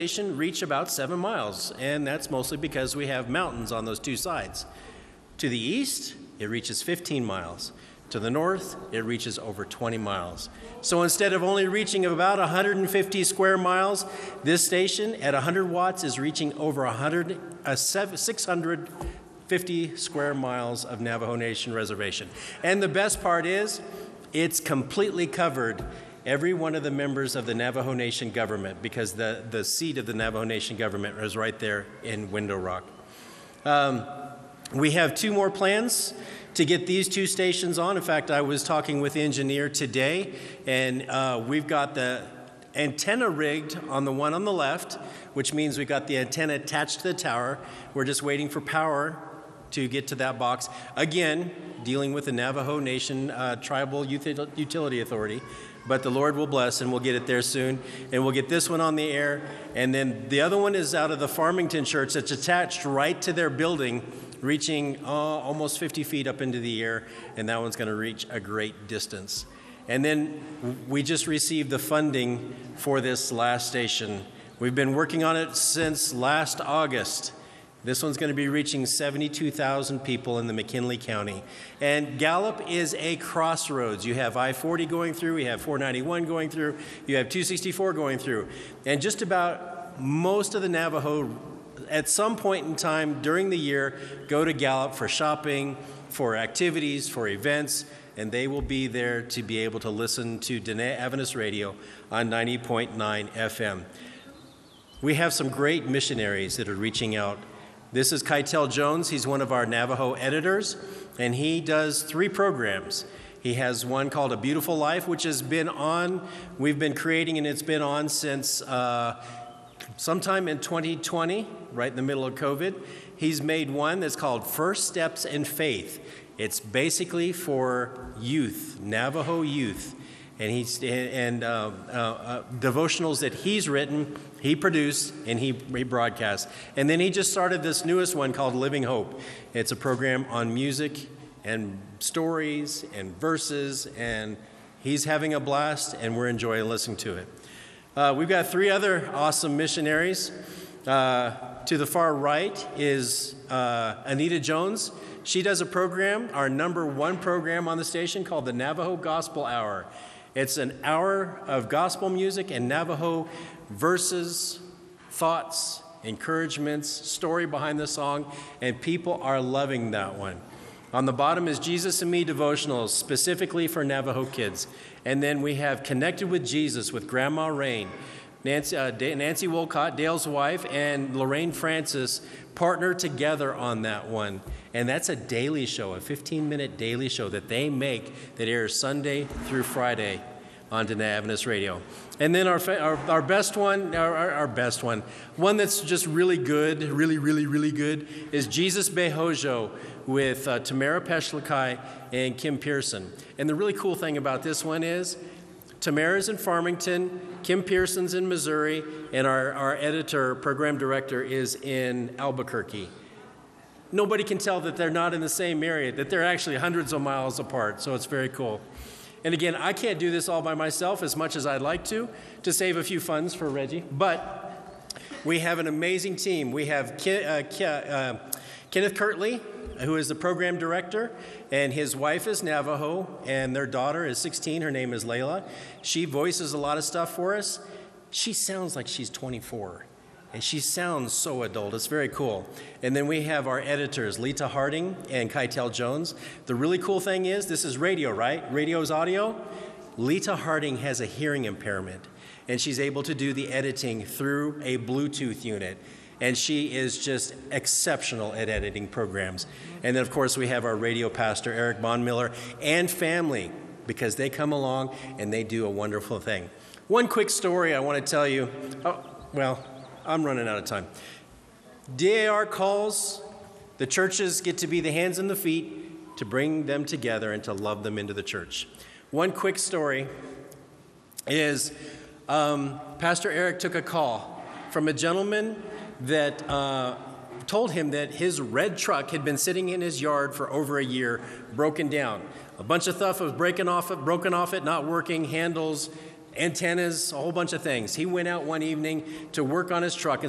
station reach about 7 miles, and that's mostly because we have mountains on those two sides. To the east, it reaches 15 miles. To the north, it reaches over 20 miles. So instead of only reaching about 150 square miles, this station at 100 watts is reaching over 650 square miles of Navajo Nation reservation. And the best part is, it's completely covered every one of the members of the Navajo Nation government, because the seat of the Navajo Nation government is right there in Window Rock. We have 2 more plans to get these 2 stations on. In fact, I was talking with the engineer today, and we've got the antenna rigged on the one on the left, which means we've got the antenna attached to the tower. We're just waiting for power to get to that box. Again, dealing with the Navajo Nation Tribal Utility Authority. But the Lord will bless, and we'll get it there soon. And we'll get this one on the air. And then the other one is out of the Farmington Church that's attached right to their building, reaching almost 50 feet up into the air. And that one's going to reach a great distance. And then we just received the funding for this last station. We've been working on it since last August. This one's going to be reaching 72,000 people in the McKinley County. And Gallup is a crossroads. You have I-40 going through, you have 491 going through, you have 264 going through. And just about most of the Navajo, at some point in time during the year, go to Gallup for shopping, for activities, for events, and they will be there to be able to listen to Dene Adventist Radio on 90.9 FM. We have some great missionaries that are reaching out. This is Keitel Jones. He's one of our Navajo editors, and he does 3 programs. He has one called A Beautiful Life, which has been on, we've been creating, and it's been on since sometime in 2020, right in the middle of COVID. He's made one that's called First Steps in Faith. It's basically for youth, Navajo youth. And devotionals that he's written, he produced, and he broadcast. And then he just started this newest one called Living Hope. It's a program on music and stories and verses, and he's having a blast, and we're enjoying listening to it. We've got 3 other awesome missionaries. To the far right is Anita Jones. She does a program, our number 1 program on the station, called the Navajo Gospel Hour. It's an hour of gospel music and Navajo verses, thoughts, encouragements, story behind the song, and people are loving that one. On the bottom is Jesus and Me devotionals, specifically for Navajo kids. And then we have Connected with Jesus with Grandma Rain. Nancy Wolcott, Dale's wife, and Lorraine Francis partner together on that one. And that's a daily show, a 15-minute daily show that they make that airs Sunday through Friday on Dene Adventist Radio. And then our best one, one that's just really good, really good, is Jesus Behojo with Tamara Peshlikai and Kim Pearson. And the really cool thing about this one is Tamara's in Farmington, Kim Pearson's in Missouri, and our editor, program director, is in Albuquerque. Nobody can tell that they're not in the same area, that they're actually hundreds of miles apart, so it's very cool. And again, I can't do this all by myself as much as I'd like to save a few funds for Reggie, but we have an amazing team. We have Kenneth Kirtley, who is the program director, and his wife is Navajo, and their daughter is 16. Her name is Layla. She voices a lot of stuff for us. She sounds like she's 24, and she sounds so adult. It's very cool. And then we have our editors, Lita Harding and Keitel Jones. The really cool thing is, this is radio, right? Radio's audio. Lita Harding has a hearing impairment, and she's able to do the editing through a Bluetooth unit. And she is just exceptional at editing programs. And then, of course, we have our radio pastor, Eric Bondmiller, and family, because they come along and they do a wonderful thing. One quick story I want to tell you. Oh, well, I'm running out of time. DAR calls, the churches get to be the hands and the feet to bring them together and to love them into the church. One quick story is Pastor Eric took a call from a gentleman that told him that his red truck had been sitting in his yard for over a year, broken down. A bunch of stuff was broken off it, not working, handles, antennas, a whole bunch of things. He went out one evening to work on his truck, and